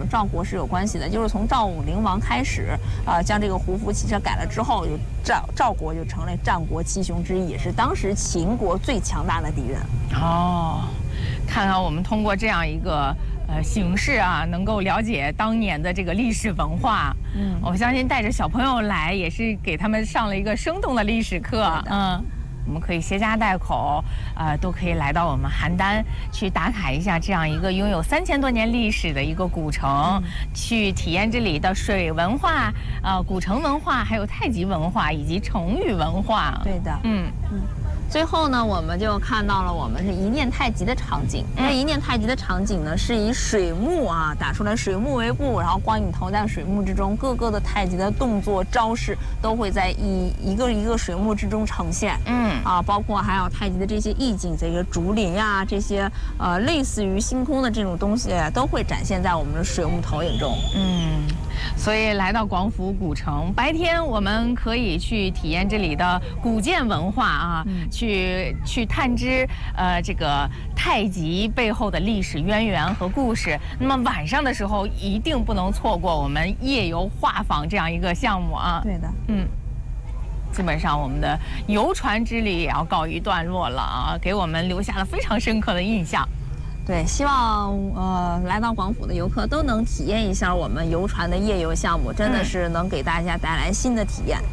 赵国是有关系的，就是从赵武灵王开始，将这个胡服骑射改了之后，赵国就成了战国七雄之一，也是当时秦国最强大的敌人。 哦，看看我们通过这样一个形式啊，能够了解当年的这个历史文化。我相信带着小朋友来，也是给他们上了一个生动的历史课。我们可以携家带口，都可以来到我们邯郸去打卡一下这样一个拥有3000多年历史的一个古城，去体验这里的水文化、古城文化，还有太极文化以及成语文化。 对的，最后呢，我们就看到了我们是一念太极的场景。那一念太极的场景呢，是以水幕打出来水幕为布，然后光影投在水幕之中，各个的太极的动作招式都会在一个一个水幕之中呈现。包括还有太极的这些意境，这个竹林呀，这些类似于星空的这种东西，都会展现在我们的水幕投影中。 所以来到广府古城，白天我们可以去体验这里的古建文化啊，去探知这个太极背后的历史渊源和故事。那么晚上的时候一定不能错过我们夜游画舫这样一个项目啊。 对的， 基本上我们的游船之旅也要告一段落了啊，给我们留下了非常深刻的印象。 对，希望来到广府的游客都能体验一下我们游船的夜游项目，真的是能给大家带来新的体验。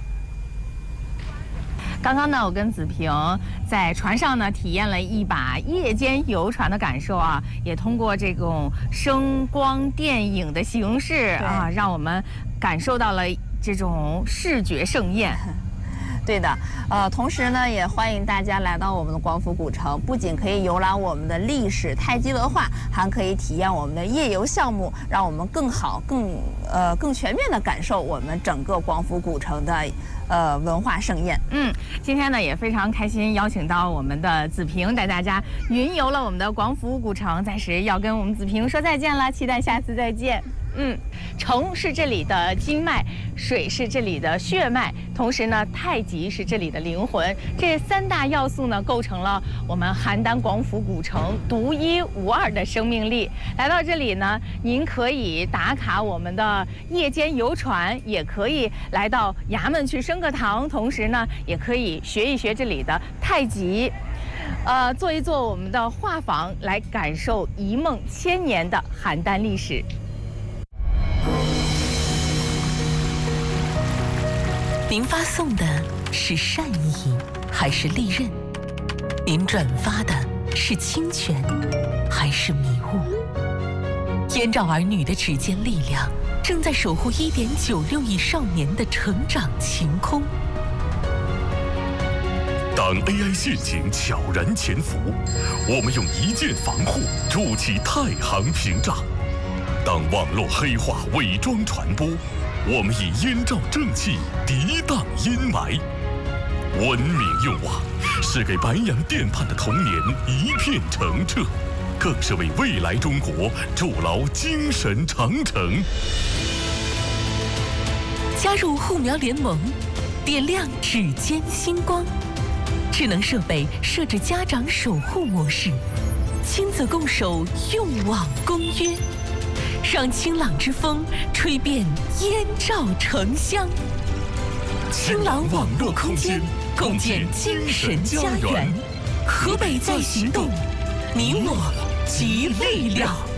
刚刚呢，我跟子平在船上呢体验了一把夜间游船的感受啊，也通过这种声光电影的形式啊，让我们感受到了这种视觉盛宴。 对的，同时呢，也欢迎大家来到我们的广府古城，不仅可以游览我们的历史太极文化，还可以体验我们的夜游项目，让我们更好、更全面的感受我们整个广府古城的文化盛宴。 今天呢也非常开心，邀请到我们的子平带大家云游了我们的广府古城，暂时要跟我们子平说再见了，期待下次再见。城是这里的经脉，水是这里的血脉，同时呢，太极是这里的灵魂。这3大要素呢，构成了我们邯郸广府古城独一无二的生命力。来到这里呢，您可以打卡我们的夜间游船，也可以来到衙门去升个堂，同时呢，也可以学一学这里的太极。做一做我们的画舫，来感受一梦千年的邯郸历史。 您发送的是善意还是利刃？您转发的是侵权还是迷雾？燕赵儿女的指尖力量正在守护1.96亿少年的成长晴空。 当 AI 陷阱悄然潜伏，我们用一键防护筑起太行屏障；当网络黑化伪装传播，我们以燕赵正气涤荡阴霾。文明用网是给白洋淀畔的童年一片澄澈，更是为未来中国筑牢精神长城。 加入护苗联盟，点亮指尖星光。智能设备设置家长守护模式，亲子共守用网公约，让清朗之风吹遍燕赵城乡。清朗网络空间，共建精神家园。河北在行动，你我集力量。